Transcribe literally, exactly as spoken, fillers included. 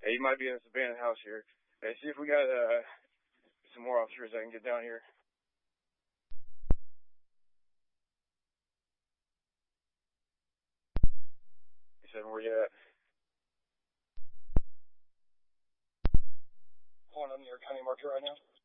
Hey, you might be in this abandoned house here. Hey, see if we got uh, some more officers that can get down here. You said where you at? Pulling up near County Market right now.